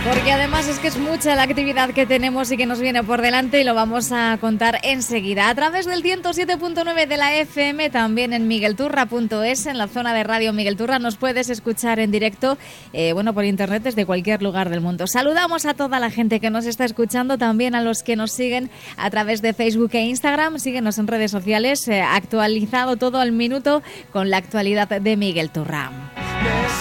Porque además es que es mucha la actividad que tenemos y que nos viene por delante y lo vamos a contar enseguida. A través del 107.9 de la FM, también en miguelturra.es, en la zona de Radio Miguel Turra, nos puedes escuchar en directo, por internet desde cualquier lugar del mundo. Saludamos a toda la gente que nos está escuchando, también a los que nos siguen a través de Facebook e Instagram. Síguenos en redes sociales, actualizado todo al minuto con la actualidad de Miguel Turra.